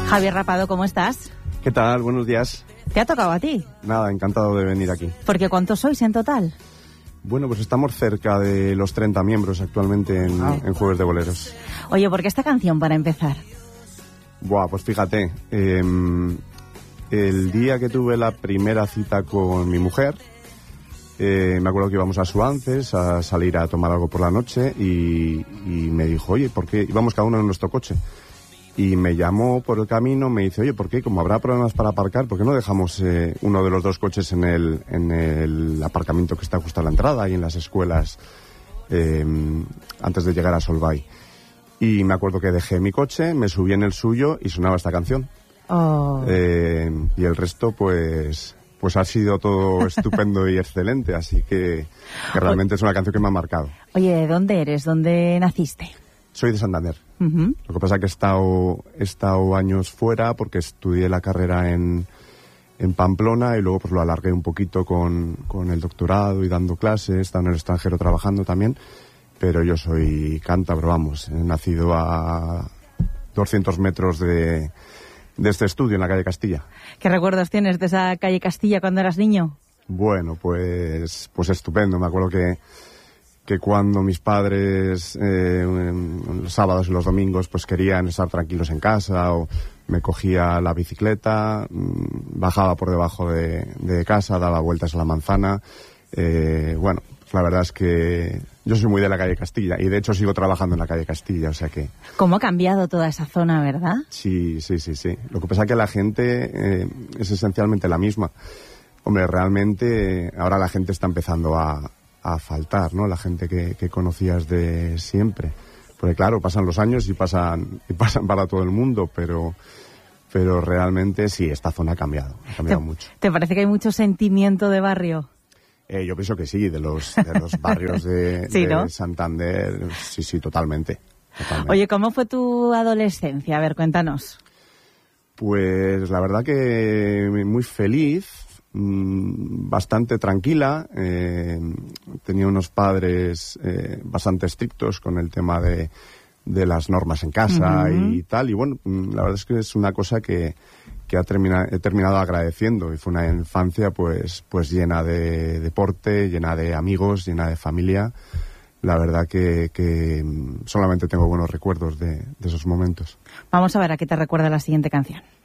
Javier Rapado, ¿cómo estás? ¿Qué tal? Buenos días. ¿Te ha tocado a ti? Nada, encantado de venir aquí. Porque ¿cuántos sois en total? Bueno, pues estamos cerca de los 30 miembros actualmente en Jueves de Boleros. Oye, ¿por qué esta canción para empezar? Buah, pues fíjate, el día que tuve la primera cita con mi mujer, me acuerdo que íbamos a Suances a salir a tomar algo por la noche y me dijo, oye, ¿por qué? Íbamos cada uno en nuestro coche. Y me llamó por el camino, me dice, oye, ¿por qué? Como habrá problemas para aparcar, ¿por qué no dejamos uno de los dos coches en el aparcamiento que está justo a la entrada y en las escuelas antes de llegar a Solvay? Y me acuerdo que dejé mi coche, me subí en el suyo y sonaba esta canción. Oh. Y el resto, pues ha sido todo estupendo y excelente, así que realmente es una canción que me ha marcado. Oye, ¿de dónde eres? ¿Dónde naciste? Soy de Santander. Uh-huh. Lo que pasa es que he estado años fuera porque estudié la carrera en Pamplona y luego pues lo alargué un poquito con el doctorado y dando clases, he estado en el extranjero trabajando también, pero yo soy cántabro, vamos, he nacido a 200 metros de este estudio en la calle Castilla. ¿Qué recuerdos tienes de esa calle Castilla cuando eras niño? Bueno, pues estupendo, me acuerdo que cuando mis padres los sábados y los domingos pues querían estar tranquilos en casa o me cogía la bicicleta, bajaba por debajo de casa, daba vueltas a la manzana. Bueno, pues la verdad es que yo soy muy de la calle Castilla y de hecho sigo trabajando en la calle Castilla, o sea que... ¿Cómo ha cambiado toda esa zona, verdad? Sí. Lo que pasa es que la gente es esencialmente la misma. Hombre, realmente ahora la gente está empezando a faltar, ¿no? La gente que conocías de siempre. Porque claro, pasan los años y pasan para todo el mundo, pero realmente sí, esta zona ha cambiado mucho. ¿Te parece que hay mucho sentimiento de barrio? Yo pienso que sí, de los barrios de, sí, ¿no? de Santander, sí, totalmente. Oye, ¿cómo fue tu adolescencia? A ver, cuéntanos. Pues la verdad que muy feliz, bastante tranquila. Tenía unos padres bastante estrictos con el tema de las normas en casa. Uh-huh. Y tal, y bueno, la verdad es que es una cosa que he terminado agradeciendo, y fue una infancia pues llena de deporte, llena de amigos, llena de familia. La verdad que solamente tengo buenos recuerdos de esos momentos. Vamos a ver a qué te recuerda la siguiente canción.